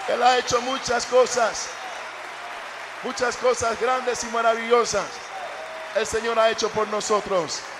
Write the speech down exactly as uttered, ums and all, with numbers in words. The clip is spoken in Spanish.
Él ha hecho muchas cosas, muchas cosas grandes y maravillosas. El Señor ha hecho por nosotros.